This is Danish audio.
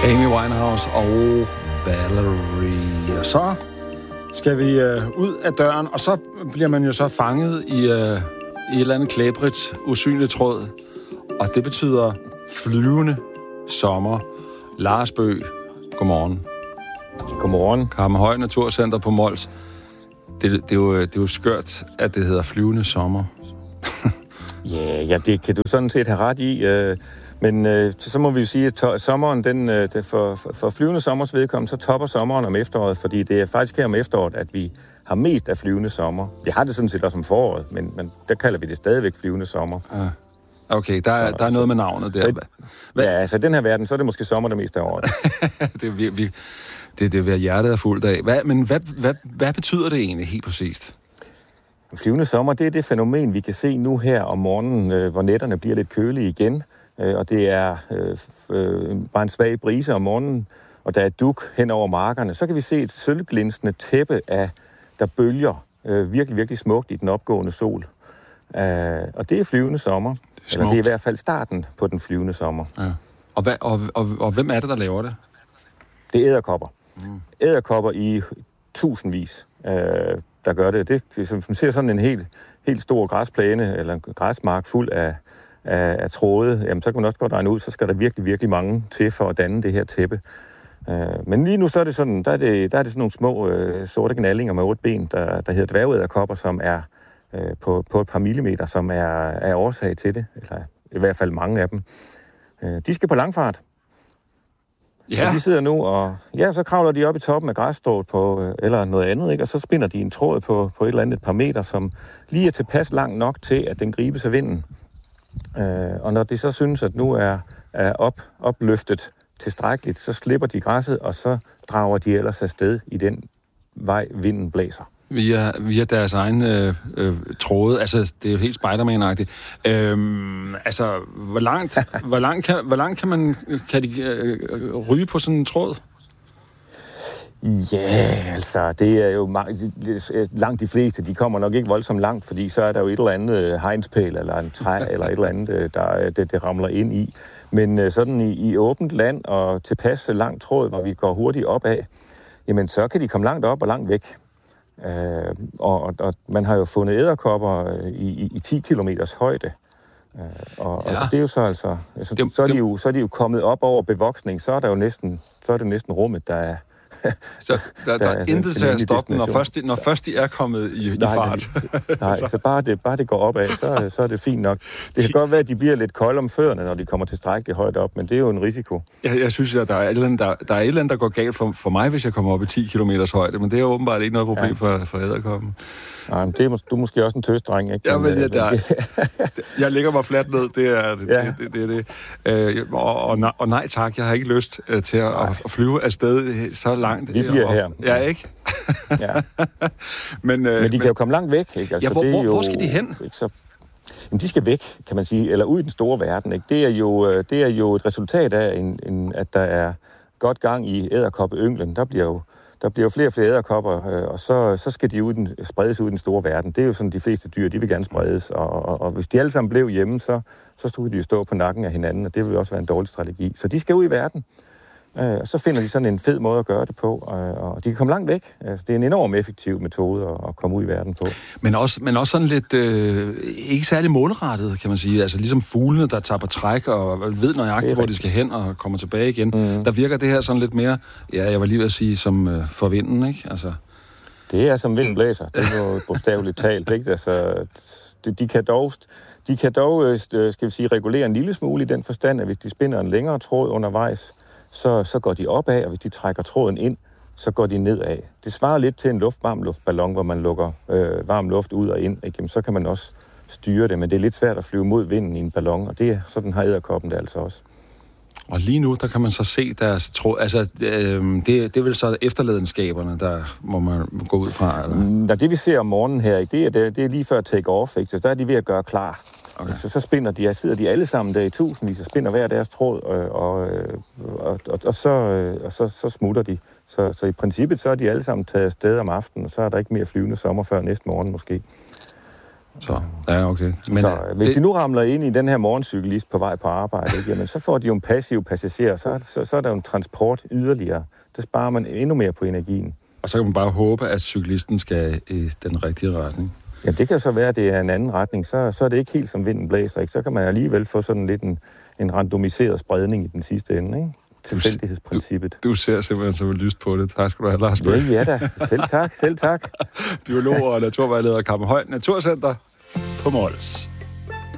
Amy Winehouse og Valerie. Og så skal vi ud af døren, og så bliver man jo så fanget i et eller andet klæbrigt, usynligt tråd. Og det betyder flyvende sommer. Lars Bøgh, godmorgen. Godmorgen. Karmenhøj Naturcenter på Mols. Det er jo skørt, at det hedder flyvende sommer. Ja, det kan du sådan set have ret i. Men så må vi jo sige, at sommeren, for flyvende sommers vedkommende, så topper sommeren om efteråret, fordi det er faktisk her om efteråret, at vi har mest af flyvende sommer. Vi har det sådan set også om foråret, men der kalder vi det stadigvæk flyvende sommer. Ja. Okay, der er noget med navnet der. Så i den her verden, så er det måske sommer det meste af året. det er hjertet er fuldt af. Hvad betyder det egentlig helt præcist? Flyvende sommer, det er det fænomen, vi kan se nu her om morgenen, hvor nætterne bliver lidt kølige igen. Og det er bare en svag brise om morgenen, og der er dug hen over markerne. Så kan vi se et sølvglinsende tæppe der bølger virkelig, virkelig smukt i den opgående sol. Og det er flyvende sommer. Eller det er i hvert fald starten på den flyvende sommer. Ja. Og hvem er det, der laver det? Det er edderkopper. Edderkopper i tusindvis, der gør det. Hvis man ser sådan en helt stor græsplæne, eller en græsmark fuld af tråde, jamen, så kan man også godt regne ud, så skal der virkelig, virkelig mange til for at danne det her tæppe. Men lige nu så er det sådan, der er det sådan nogle små sorte gnallinger med 8 ben, der hedder dværgedderkopper, som er på et par millimeter, som er årsag til det, eller i hvert fald mange af dem. De skal på langfart. Ja. Så de sidder nu, og så kravler de op i toppen af græsstrået eller noget andet, ikke? Og så spinder de en tråd på et eller andet par meter, som lige er tilpas langt nok til, at den gribes af vinden. Og når de så synes, at nu er opløftet tilstrækkeligt, så slipper de græsset, og så drager de ellers afsted i den vej, vinden blæser. Via deres egen tråde. Altså, det er jo helt Spider-Man-agtigt. Altså, hvor langt kan de ryge på sådan en tråd? Ja, altså, det er jo langt de fleste, de kommer nok ikke voldsomt langt, fordi så er der jo et eller andet hegnspæl, eller en træ, eller et eller andet, det ramler ind i. Men sådan i åbent land og tilpas langt tråd, hvor vi går hurtigt opad, jamen så kan de komme langt op og langt væk. Og man har jo fundet edderkopper i 10 kilometers højde. Og det er jo så altså så er de jo kommet op over bevoksning, så er det næsten rummet, der er. Så der er intet til at stoppe dem, når først de er kommet i fart. Nej, så bare det går opad, så er det fint nok. Det kan godt være, at de bliver lidt kolde om fødderne, når de kommer tilstrækkeligt højt op, men det er jo en risiko. Jeg synes, at der er et eller andet, der går galt for mig, hvis jeg kommer op i 10 kilometers højde, men det er jo åbenbart ikke noget problem for edderkoppen. Nej, men du er måske også en tøsdreng, ikke? Jeg lægger mig fladt ned, det er det. Og nej tak, jeg har ikke lyst til at flyve afsted så langt. Vi bliver her. Ja, ikke? Ja. Men de kan jo komme langt væk, ikke? Altså, hvor skal de hen? Jamen, de skal væk, kan man sige, eller ud i den store verden, ikke? Det er jo et resultat af, at der er godt gang i edderkoppeynglen. Der bliver jo flere og flere edderkopper, og så skal de spredes ud i den store verden. Det er jo sådan, de fleste dyr, de vil gerne spredes, og hvis de alle sammen blev hjemme, så skulle de jo stå på nakken af hinanden, og det vil også være en dårlig strategi. Så de skal ud i verden, og så finder de sådan en fed måde at gøre det på, og de kan komme langt væk. Altså, det er en enormt effektiv metode at komme ud i verden på. Men også sådan lidt ikke særlig målrettet, kan man sige. Altså ligesom fuglene, der tager på træk og ved nøjagtigt, hvor de skal hen og kommer tilbage igen. Der virker det her sådan lidt mere, jeg var lige ved at sige, som for vinden, ikke? Altså. Det er som vinden blæser. Det er jo bogstaveligt talt, ikke? Altså, de kan dog, skal vi sige, regulere en lille smule i den forstand, at hvis de spinder en længere tråd undervejs, så går de opad, og hvis de trækker tråden ind, så går de nedad. Det svarer lidt til en varmluftballon, hvor man lukker varm luft ud og ind. Ikke? Så kan man også styre det, men det er lidt svært at flyve mod vinden i en ballon, og sådan har edderkoppen det altså også. Og lige nu, der kan man så se deres tråd. Altså, det er vel så efterladenskaberne, der må man gå ud fra, eller? Det vi ser om morgenen her, ikke? Det er lige før take-off, ikke? Så der er de ved at gøre klar. Okay. Så sidder de alle sammen der i tusindvis og spinder hver deres tråd, og så smutter de. Så i princippet så er de alle sammen taget afsted om aftenen, og så er der ikke mere flyvende sommer før næste morgen måske. Så, ja, okay. Men, så hvis de nu ramler ind i den her morgencyklist på vej på arbejde, ikke, jamen, så får de jo en passiv passager, så er der jo en transport yderligere. Der sparer man endnu mere på energien. Og så kan man bare håbe, at cyklisten skal i den rigtige retning. Ja, det kan så være, at det er en anden retning. Så er det ikke helt som vinden blæser, ikke? Så kan man alligevel få sådan lidt en randomiseret spredning i den sidste ende, ikke? Tilfældighedsprincippet. Du ser simpelthen så lyst på det. Tak skal du have, Lars Bøge. Ja da. Selv tak. Biolog og naturvejleder Kammerhøj Naturcenter på Mols.